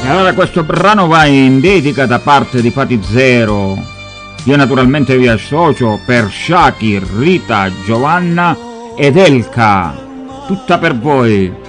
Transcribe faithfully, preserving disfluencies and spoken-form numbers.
E allora questo brano va in dedica da parte di Fati Zero. Io naturalmente vi associo per Shakir, Rita, Giovanna ed Elka. Tutta per voi.